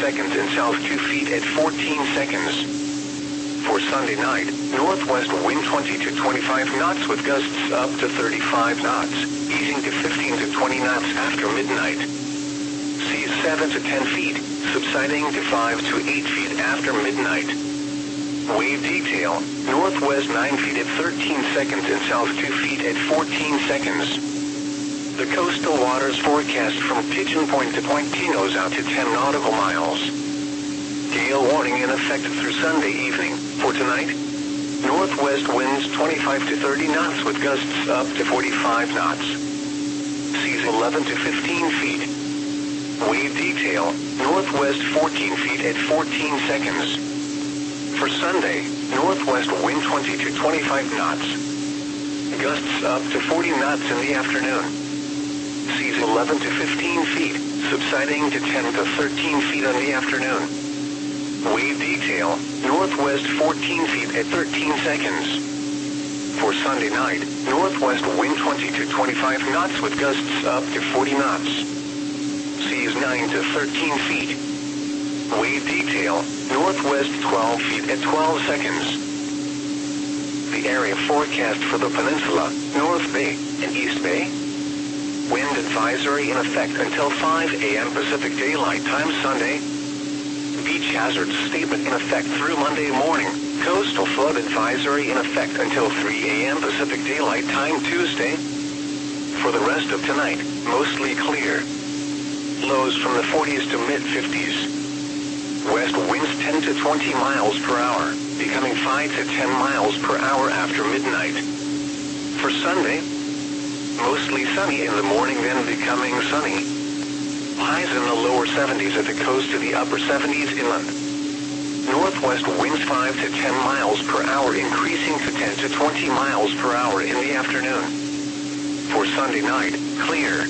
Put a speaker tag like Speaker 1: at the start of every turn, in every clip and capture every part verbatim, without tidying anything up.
Speaker 1: seconds and south two feet at fourteen seconds. For Sunday night, northwest wind twenty to twenty-five knots with gusts up to thirty-five knots, easing to fifteen to twenty knots after midnight. Seas seven to ten feet, subsiding to five to eight feet after midnight. Wave detail, northwest nine feet at thirteen seconds and south two feet at fourteen seconds. The coastal waters forecast from Pigeon Point to Point Pinos out to ten nautical miles. Gale warning in effect through Sunday evening. For tonight, northwest winds twenty-five to thirty knots with gusts up to forty-five knots. Seas eleven to fifteen feet. Wave detail, northwest fourteen feet at fourteen seconds. For Sunday, northwest wind twenty to twenty-five knots. Gusts up to forty knots in the afternoon. Seas eleven to fifteen feet, subsiding to ten to thirteen feet in the afternoon. Wave detail, northwest fourteen feet at thirteen seconds. For Sunday night, northwest wind twenty to twenty-five knots with gusts up to forty knots. Seas nine to thirteen feet. Wave detail, northwest twelve feet at twelve seconds. The area forecast for the peninsula, North Bay and East Bay. Wind advisory in effect until five a m Pacific Daylight Time Sunday. Beach hazard statement in effect through Monday morning. Coastal flood advisory in effect until three a m Pacific Daylight Time Tuesday. For the rest of tonight, mostly clear. Lows from the forties to mid-fifties. West winds ten to twenty miles per hour, becoming five to ten miles per hour after midnight. For Sunday, mostly sunny in the morning, then becoming sunny. Highs in the lower seventies at the coast to the upper seventies inland. Northwest winds five to ten miles per hour, increasing to ten to twenty miles per hour in the afternoon. For Sunday night, clear.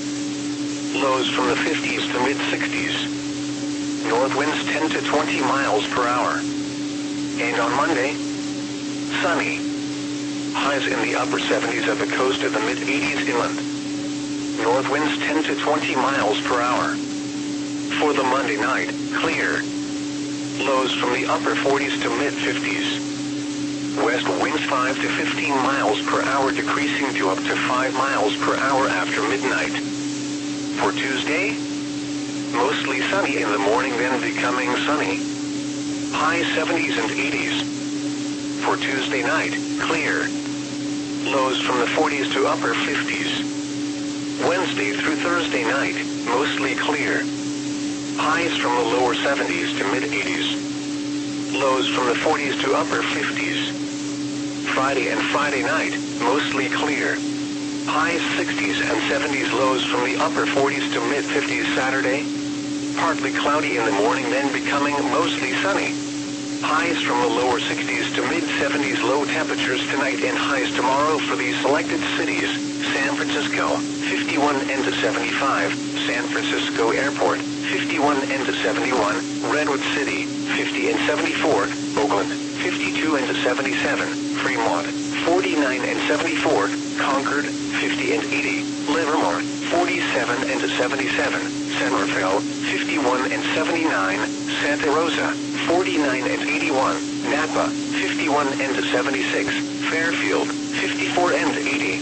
Speaker 1: Lows from the fifties to mid-sixties. North winds ten to twenty miles per hour. And on Monday, sunny. Highs in the upper seventies at the coast to the mid-eighties inland. North winds ten to twenty miles per hour. For the Monday night, clear. Lows from the upper forties to mid-fifties. West winds five to fifteen miles per hour, decreasing to up to five miles per hour after midnight. For Tuesday, mostly sunny in the morning, then becoming sunny. High seventies and eighties. For Tuesday night, clear. Lows from the forties to upper fifties. Wednesday through Thursday night, mostly clear. Highs from the lower seventies to mid-eighties. Lows from the forties to upper fifties. Friday and Friday night, mostly clear. Highs sixties and seventies, lows from the upper forties to mid-fifties. Saturday, partly cloudy in the morning, then becoming mostly sunny. Highs from the lower sixties to mid-seventies. Low temperatures tonight and highs tomorrow for these selected cities. San Francisco, fifty-one and to seventy-five. San Francisco Airport, fifty-one and to seventy-one. Redwood City, fifty and seventy-four. Oakland, fifty-two and to seventy-seven. Fremont, forty-nine and seventy-four. Concord, fifty and eighty. Livermore, forty-seven and to seventy-seven. San Rafael, fifty-one and seventy-nine. Santa Rosa, forty-nine and eighty-one. Napa, fifty-one and to seventy-six. Fairfield, fifty-four and eighty.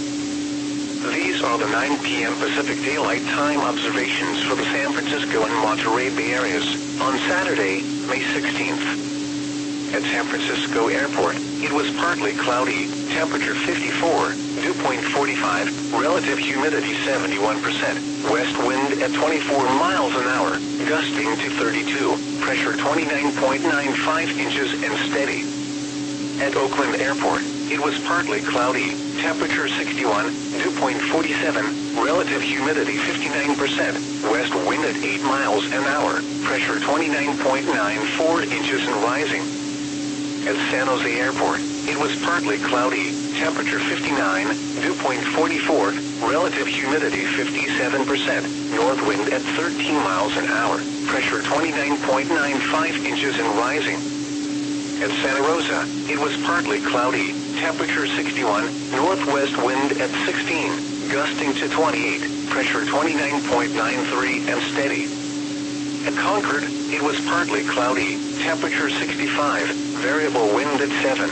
Speaker 1: These are the nine p m Pacific Daylight Time observations for the San Francisco and Monterey Bay areas on Saturday, May sixteenth. At San Francisco Airport, it was partly cloudy, temperature fifty-four, dew point forty-five, relative humidity seventy-one percent, west wind at twenty-four miles an hour, gusting to thirty-two, pressure twenty-nine point nine five inches and steady. At Oakland Airport, it was partly cloudy, temperature sixty-one, dew point forty-seven, relative humidity fifty-nine percent, west wind at eight miles an hour, pressure twenty-nine point nine four inches and rising. At San Jose Airport, it was partly cloudy, temperature fifty-nine, dew point forty-four, relative humidity fifty-seven percent, north wind at thirteen miles an hour, pressure twenty-nine point nine five inches and rising. At Santa Rosa, it was partly cloudy, temperature sixty-one, northwest wind at sixteen, gusting to twenty-eight, pressure twenty-nine point nine three and steady. At Concord, it was partly cloudy, temperature sixty-five, variable wind at seven.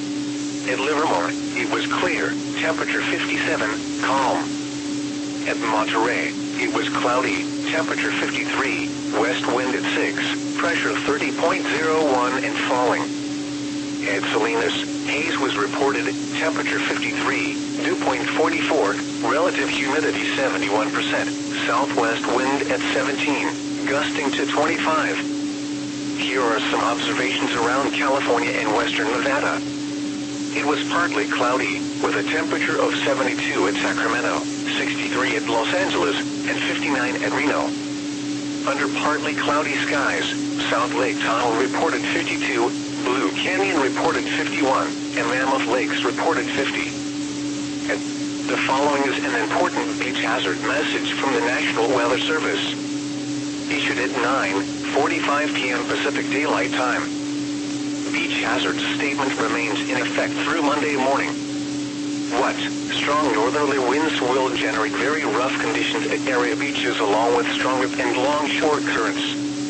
Speaker 1: At Livermore, it was clear, temperature fifty-seven, calm. At Monterey, it was cloudy, temperature fifty-three, west wind at six, pressure thirty point zero one and falling. At Salinas, haze was reported, temperature fifty-three, dew point forty-four, relative humidity seventy-one percent, southwest wind at seventeen, gusting to twenty-five. Here are some observations around California and western Nevada. It was partly cloudy, with a temperature of seventy-two at Sacramento, sixty-three at Los Angeles, and fifty-nine at Reno. Under partly cloudy skies, South Lake Tahoe reported fifty-two, Blue Canyon reported fifty-one, and Mammoth Lakes reported fifty. And the following is an important beach hazard message from the National Weather Service. Issued at nine forty-five p m Pacific Daylight Time. Beach hazard statement remains in effect through Monday morning. What? Strong northerly winds will generate very rough conditions at area beaches along with stronger and long shore currents.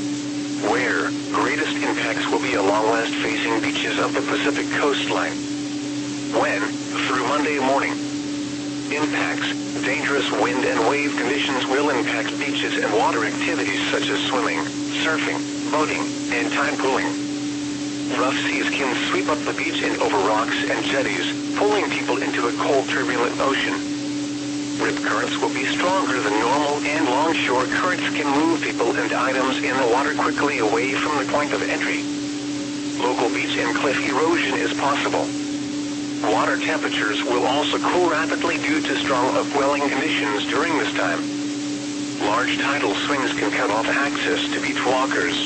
Speaker 1: Where? Greatest impacts will be along west-facing beaches of the Pacific coastline. When? Through Monday morning. Impacts. Dangerous wind and wave conditions will impact beaches and water activities such as swimming, surfing, boating, and tide pooling. Rough seas can sweep up the beach and over rocks and jetties, pulling people into a cold, turbulent ocean. Rip currents will be stronger than normal, and longshore currents can move people and items in the water quickly away from the point of entry. Local beach and cliff erosion is possible. Water temperatures will also cool rapidly due to strong upwelling conditions during this time. Large tidal swings can cut off access to beach walkers.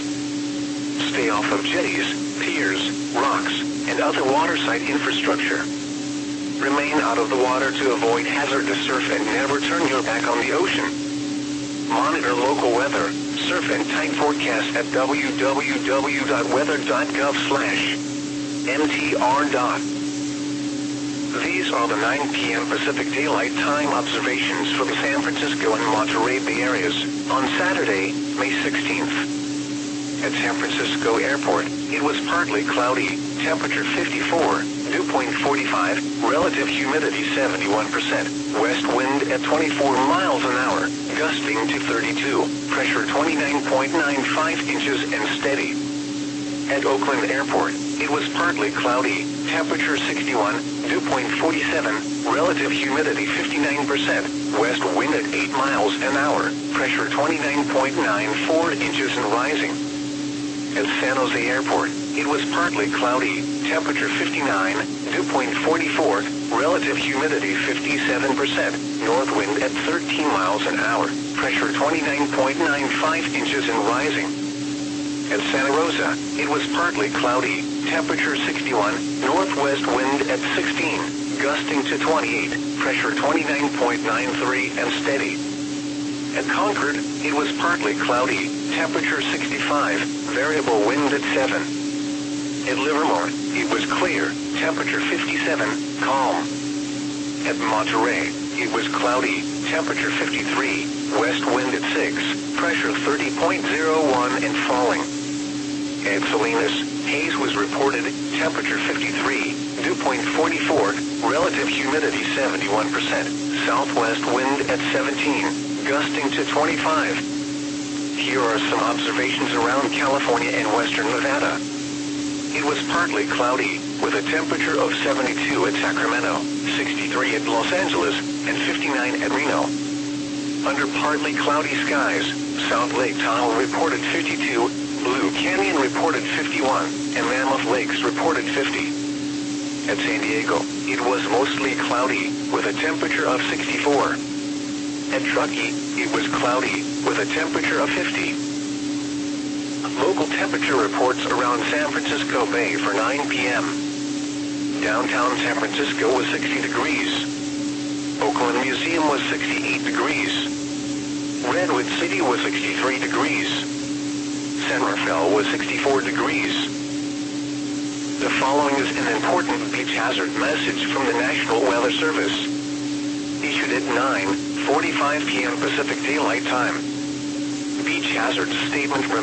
Speaker 1: Stay off of jetties, piers, rocks, and other waterside infrastructure. Remain out of the water to avoid hazardous surf and never turn your back on the ocean. Monitor local weather, surf and tide forecasts at w w w dot weather dot gov slash m t r. These are the nine p m Pacific Daylight Time observations for the San Francisco and Monterey Bay areas on Saturday, May sixteenth. At San Francisco Airport, it was partly cloudy, temperature fifty-four, dew point forty-five, relative humidity seventy-one percent, west wind at twenty-four miles an hour, gusting to thirty-two, pressure twenty-nine point nine five inches and steady. At Oakland Airport, it was partly cloudy, temperature sixty-one, dew point forty-seven, relative humidity fifty-nine percent, west wind at eight miles an hour, pressure twenty-nine point nine four inches and rising. At San Jose Airport, it was partly cloudy, temperature fifty-nine, dew point forty-four, relative humidity fifty-seven percent, north wind at thirteen miles an hour, pressure twenty-nine point nine five inches and rising. At Santa Rosa, it was partly cloudy, temperature sixty-one, northwest wind at sixteen, gusting to twenty-eight, pressure twenty-nine point nine three and steady. At Concord, it was partly cloudy, temperature sixty-five, variable wind at seven. At Livermore, it was clear, temperature fifty-seven, calm. At Monterey, it was cloudy, temperature fifty-three, west wind at six, pressure thirty point zero one and falling. At Salinas, haze was reported, temperature fifty-three, dew point forty-four, relative humidity seventy-one percent, southwest wind at seventeen, gusting to twenty-five. Here are some observations around California and western Nevada. It was partly cloudy, with a temperature of seventy-two at Sacramento, sixty-three at Los Angeles, and fifty-nine at Reno. Under partly cloudy skies, South Lake Tahoe reported fifty-two, Blue Canyon reported fifty-one, and Mammoth Lakes reported fifty. At San Diego, it was mostly cloudy, with a temperature of sixty-four. At Truckee, it was cloudy, with a temperature of fifty. Local temperature reports around San Francisco Bay for nine p m Downtown San Francisco was sixty degrees. Oakland Museum was sixty-eight degrees. Redwood City was sixty-three degrees. San Rafael was sixty-four degrees. The following is an important beach hazard message from the National Weather Service. Issued at nine forty-five p m Pacific Daylight Time. beach hazards statement.